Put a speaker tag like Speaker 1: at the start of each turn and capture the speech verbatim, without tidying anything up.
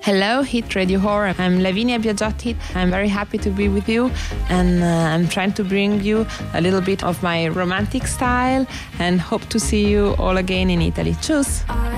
Speaker 1: Hello, Hit Radio Horror. I'm Lavinia Biagiotti. I'm very happy to be with you, and uh, I'm trying to bring you a little bit of my romantic style, and hope to see you all again in Italy. Tschüss!